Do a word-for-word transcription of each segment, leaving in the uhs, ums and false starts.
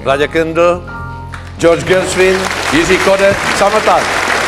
Vláďa Kendl, George Gershwin, Jiří Kodet, Summertime.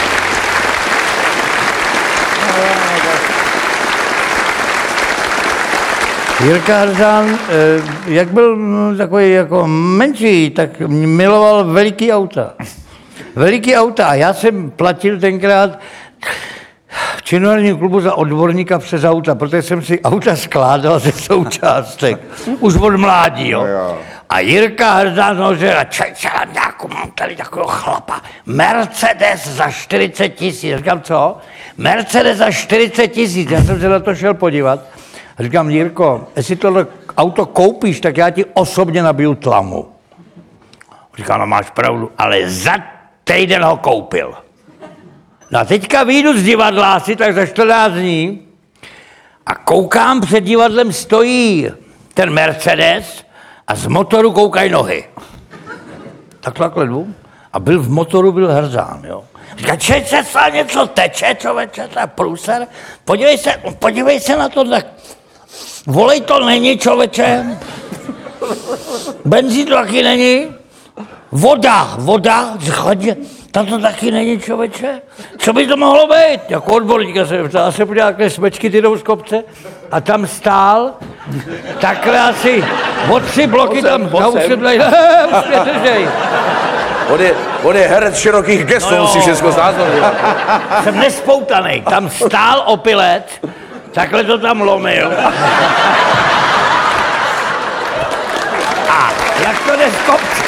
Jirka Harzán, jak byl takový jako menší, tak miloval veliký auta. Veliký auta. A já jsem platil tenkrát v činoherním klubu za odborníka přes auta, protože jsem si auta skládal ze součástek. Už od mládí, jo. A Jirka Harzán nožil a čajča, mám tady takového chlapa. Mercedes za čtyřicet tisíc. Říkám, co? Mercedes za čtyřicet tisíc. Já jsem se na to šel podívat. A říkám, Jirko, jestli tohle auto koupíš, tak já ti osobně nabiju tlamu. Říkám, no máš pravdu, ale za týden ho koupil. No a teďka vyjdu z divadla asi tak za čtrnáct dní a koukám, před divadlem stojí ten Mercedes a z motoru koukají nohy. Takhle jdu a byl v motoru, byl Harzán, jo. Říká, čeče, se něco teče, člověče, to je průser. Podívej se, podívej se na to, tak volej to není, člověče. Benzín to taky není. Voda, voda, chladě, tam to taky není, člověče. Co by to mohlo být? Jako odborníka se ptal, se podíval, jaké smečky ty jdou z kopce a tam stál, takhle asi od tři bloky tam zausedlej, už On je, on je herec širokých gestů, no musí všechno znát. Jsem nespoutanej, tam stál opilec, takhle to tam lomil. A jak to jde z kopce?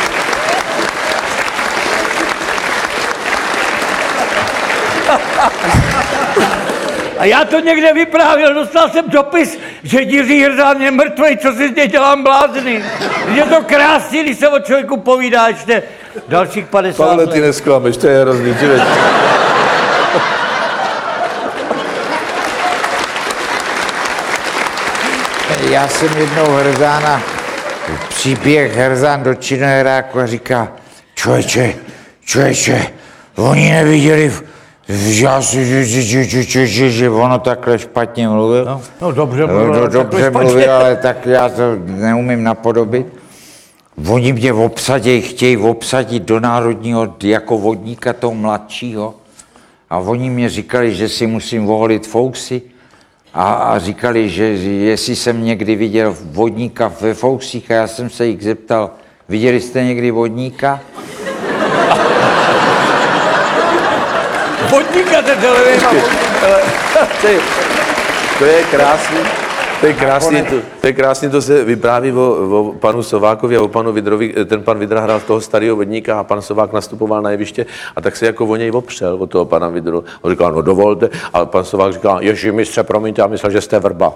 A já to někde vyprávěl, dostal jsem dopis, že Jiří Harzán je mrtvej, co si z něj dělám blázny. Je to krásný, když se o člověku povídá ještě dalších padesát let. Pavle, ty nesklameš, to je hrozný, ty Já jsem jednou Harzána, příběh Harzán do činoheráku a říká, člověče, člověče, oni neviděli v, v že, že, že, že, že, že, že ono takhle špatně mluvil. No, no dobře mluvil, no, dobře mluvil, ale tak já to neumím napodobit. Oni mě obsadějí, chtějí obsadit do národního jako vodníka toho mladšího. A oni mě říkali, že si musím oholit fousy. A, a říkali, že jestli jsem někdy viděl vodníka ve fousích, a já jsem se jich zeptal, viděli jste někdy vodníka? Vodníka ten televize. To je krásný. To je krásný, to, to je krásný, to se vypráví o, o panu Sovákovi a o panu Vidrovi. Ten pan Vidra hrál toho starého vodníka a pan Sovák nastupoval na jeviště a tak se jako o něj opřel, o toho pana Vidru. On říkal, no dovolte, a pan Sovák říkal, ježi mistře, promiňte, já myslel, že jste vrba.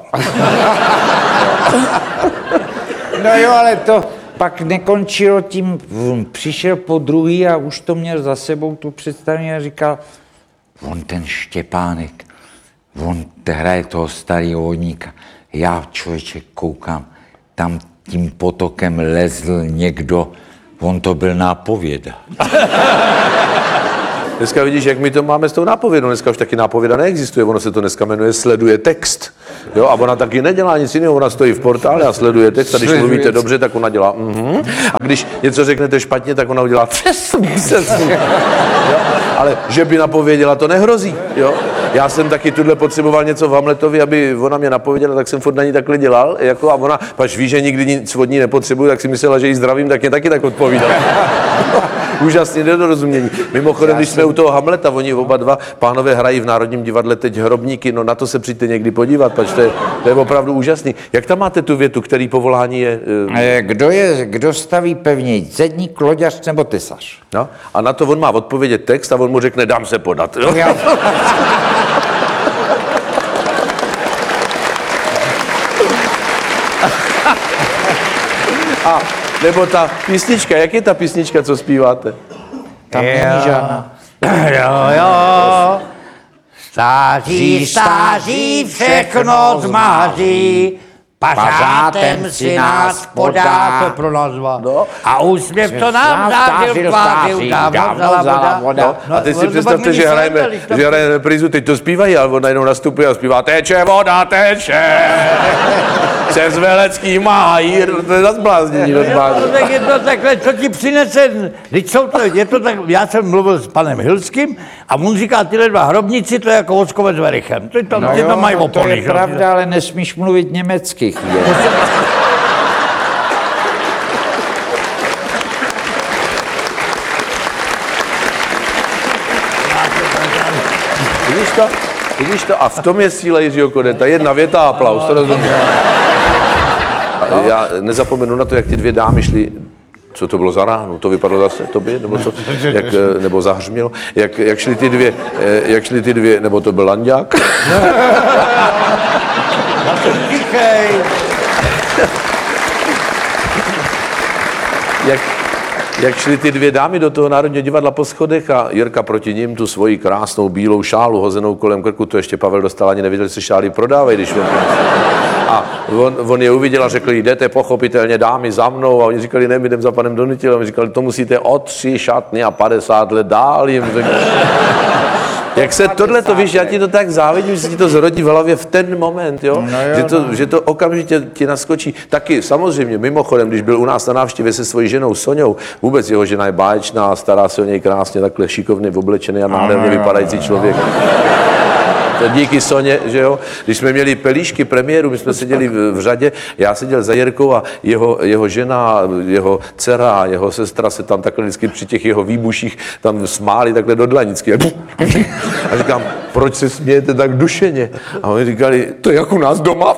No jo, ale to pak nekončilo tím, přišel po druhý a už to měl za sebou tu představení a říkal, on ten Štěpánek, on hraje toho starého vodníka. Já, člověče, koukám, tam tím potokem lezl někdo, on to byl nápověda. Dneska vidíš, jak my to máme s tou nápovědou. Dneska už taky nápověda neexistuje, ono se to dneska jmenuje sleduje text. Jo, a ona taky nedělá nic jiného, ona stojí v portále a sleduje text a když sleduje mluvíte dobře, tak ona dělá mhm. A když něco řeknete špatně, tak ona udělá přesně, přesně. Ale že by napověděla, to nehrozí. Jo? Já jsem taky tuhle potřeboval něco v Hamletovi, aby ona mě napověděla, tak jsem furt na ní takhle dělal. Jako, a ona, pač ví, že nikdy nic od ní nepotřebuji, tak si myslela, že jí zdravím, tak mě taky tak odpovídala. Úžasně nedorozumění. Mimochodem, když jsme u toho Hamleta, oni oba dva pánové hrají v Národním divadle teď Hrobníky, no na to se přijďte někdy podívat, pač to je, to je opravdu úžasný. Jak tam máte tu větu, který povolání je? E, kdo je, kdo staví pevněji, zedník, loďař nebo tesař? No, a na to on má odpovědět text a on mu řekne, dám se podat. Jo? Já... A nebo ta písnička, jak je ta písnička, co zpíváte? Tam není žádná. Jo, jo. Stáří, stáří, všechno zmáří, pařátem si nás podá, to pro nás dva. No. A úsměv to nám zářil, tvářil, dávno vzala voda. No. A teď si představte, že hrajeme, že hrajeme reprízu, teď to zpívají, ale on najednou nastupuje a zpívá teče voda, teče. Přes Velecký máj, to je zase bláznění. No, tak je to takhle, co ti přinese, teď jsou to, je to tak, já jsem mluvil s panem Hilským a on říká, tyhle dva hrobníci, to je jako Voskovec s Verichem. Ty tam, No ty jo, tam mají no to opony. je pravda, ale nesmíš mluvit německy chvíli. Vidíš to? Vidíš to? A v tom je síla Jiřího Kodeta. Jedna věta a aplaus, to rozumím. Já nezapomenu na to, jak ty dvě dámy šly. Co to bylo za ránu? To vypadlo zase tobě? Nebo, co? Jak, nebo zahřmělo? Jak, jak, šly ty dvě, jak šly ty dvě, nebo to byl Landák? jak, jak šly ty dvě dámy do toho Národního divadla po schodech a Jirka proti nim tu svoji krásnou bílou šálu hozenou kolem krku, to ještě Pavel dostal, ani nevěděl, že šály prodávají, když on... A on, on je uviděl a řekl, jdete pochopitelně dámy za mnou a oni říkali, ne, my jdem za panem Donitilem. Oni říkali, to musíte o tři šatny a padesát let dál jim řekl. Jak se tohle to víš, já ti to tak závidím, že se ti to zrodí v hlavě v ten moment, jo? No jo, že, to, no. že to okamžitě ti naskočí. Taky samozřejmě, mimochodem, když byl u nás na návštěvě se svojí ženou Soňou, vůbec jeho žena je báječná, stará se o něj krásně, takhle šikovně oblečený a nádherně vypadající člověk. To díky Soně, že jo, když jsme měli Pelíšky premiéru, my jsme seděli v, v řadě, já seděl za Jirkou a jeho, jeho žena, jeho dcera a jeho sestra se tam takhle vždycky při těch jeho výbuších tam smáli takhle do dlanicky. A říkám, proč se smějete tak dušeně? A oni říkali, to je jak u nás doma.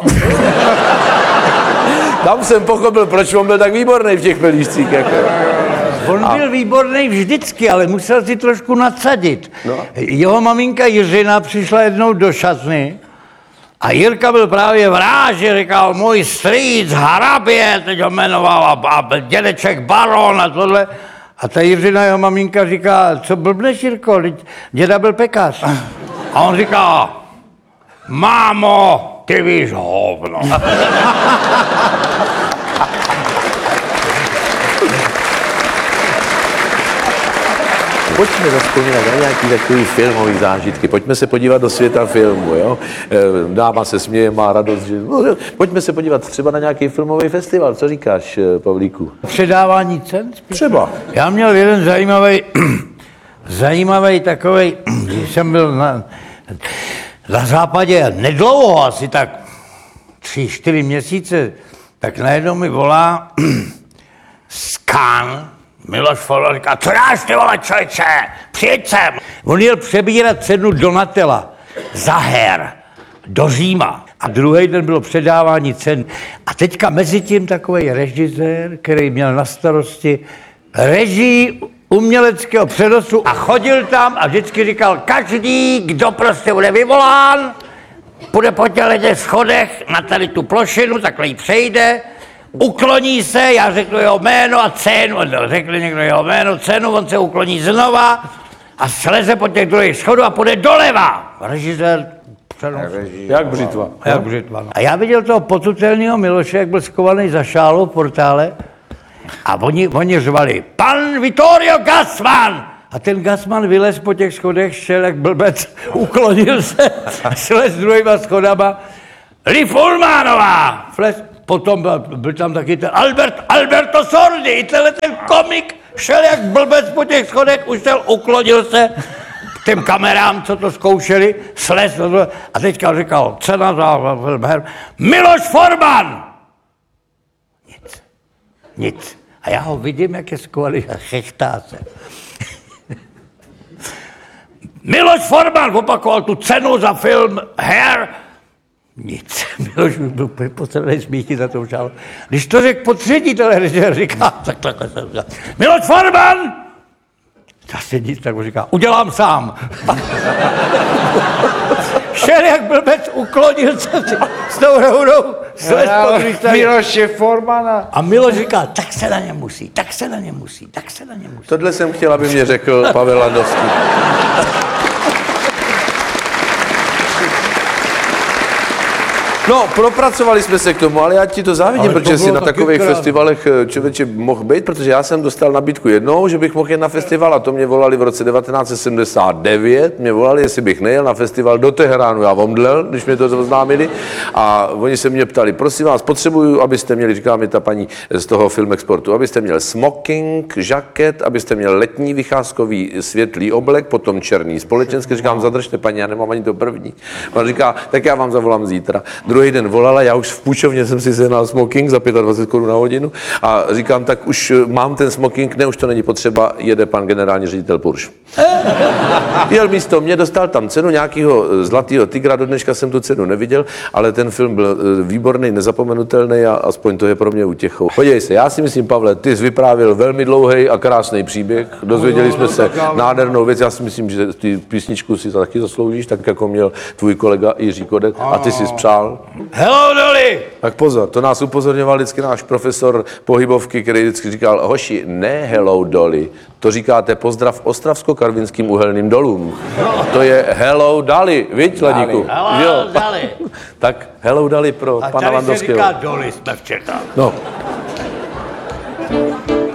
Tam jsem pochopil, proč on byl tak výborný v těch Pelíšcích. Jako. On A- byl výborný vždycky, ale musel si trošku nadsadit. No. Jeho maminka Jiřina přišla jednou do šatny a Jirka byl právě v ráži, říkal, můj strýc Harabě, teď ho jmenoval, a, a dědeček Baron a tohle. A ta Jiřina, jeho maminka, říká, co blbneš, Jirko, teď děda byl pekař. A on říká, mámo, ty víš hovno. Pojďme zavzpomínat na nějaký takový filmový zážitky. Pojďme se podívat do světa filmu, jo? E, Dáma se směje, má radost. Že... No, pojďme se podívat třeba na nějaký filmový festival. Co říkáš, Pavlíku? Předávání cen? Spíš? Třeba. Já měl jeden zajímavý, zajímavý takový, když jsem byl na, na západě nedlouho, asi tak tři, čtyři měsíce, tak najednou mi volá Skan, Miloš Forman, říká, co dáš ty vole člověče, přijeď sem. On jel přebírat cenu Donatella za her do Říma. A druhý den bylo předávání cen. A teďka mezi tím takový režisér, který měl na starosti režii uměleckého přenosu a chodil tam a vždycky říkal, každý, kdo prostě bude vyvolán, půjde po těch schodech na tady tu plošinu, takhle ji přejde, ukloní se, já řeknu jeho jméno a cenu, řekli někdo jeho jméno, cenu, on se ukloní znova a sleze po těch druhých schodů a půjde doleva. Režisér přenosu. Jak břitva. Jak břitva, no. A já viděl toho potutelného Miloše, jak byl skovaný za šálou v portále a oni, oni řvali, pan Vittorio Gassman! A ten Gassman vylez po těch schodech, šel jak blbec, uklonil se, šlez druhýma schodama. Liv Ullmanová! Fles. Potom byl, byl tam taky ten Albert, Alberto Sordi, i tenhle ten komik šel jak blbec po těch schodech, už šel, uklonil se k těm kamerám, co to zkoušeli, slez a teďka říkal, cena za film her, Miloš Forman! Nic, nic. A já ho vidím, jak je skvělý a chechtá se. Miloš Forman opakoval tu cenu za film Hair. Nic. Miloš byl posledný smíchy za tou šálou. Když to řekl po třetí, ten režisér říká, tak takhle se říká, Miloš Forman! Zase nic, tak mu říká, udělám sám. Šel jak blbec, uklonil se s tou rounou, slez po kryštali. Miloše Formana. A Miloš říká, tak se na ně musí, tak se na ně musí, tak se na ně musí. Tohle jsem chtěl, aby mě řekl Pavel Landovský. No, propracovali jsme se k tomu, ale já ti to závidím, Ale to protože si bylo na taky takových krásný. festivalech člověče mohl být, protože já jsem dostal nabídku jednou, že bych mohl jet na festival a to mě volali v roce devatenáct set sedmdesát devět, mě volali, jestli bych nejel na festival do Teheránu, já omdlel, když mě to oznámili a oni se mě ptali, prosím vás, potřebuju, abyste měli, říká mi ta paní z toho Filmexportu, abyste měl smoking, žaket, abyste měl letní vycházkový světlý oblek, potom černý společenský, říkám, zadržte paní, já nemám ani to první. On říká, tak já vám zavolám zítra. Druhý den volala, já už v půjčovně jsem si sehnal smoking za dvacet pět korun na hodinu a říkám, tak už mám ten smoking, ne, už to není potřeba, jede pan generální ředitel Purš. Jel místo mě, dostal tam cenu nějakého zlatého tygra, do dneška jsem tu cenu neviděl, ale ten film byl výborný, nezapomenutelný a aspoň to je pro mě útěchou. Podívej se, já si myslím, Pavle, ty jsi vyprávěl velmi dlouhý a krásný příběh, dozvěděli jsme se nádhernou věc, já si myslím, že ty písničku si taky zasloužíš, tak jako měl tvůj kolega Jiří Kodek a ty si spřál. Hello, Dolly! Tak pozor, to nás upozorňoval vždycky náš profesor pohybovky, který vždycky říkal, hoši, ne hello Dolly, to říkáte pozdrav ostravsko-karvinským uhelným dolům. To je hello Dolly, viď, Ladíku? Hello, Dolly! Tak hello Dolly pro A pana tady se Landovského. říká Dolly, jsme v Čechách. No,